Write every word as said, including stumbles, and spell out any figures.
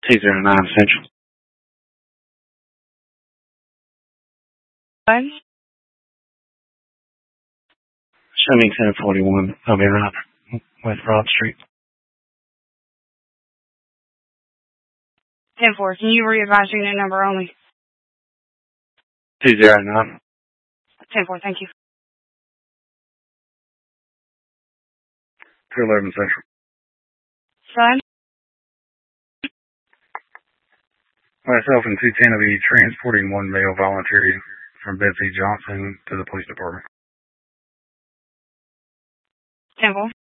two zero nine Central. What? Show me ten forty-one. I'll be right West Broad Street. ten four. Can you re-advise your new number only? two zero nine. ten four. Thank you. two eleven Central. Son? Myself and two ten will be transporting one male voluntary from Betsy Johnson to the police department. ten four.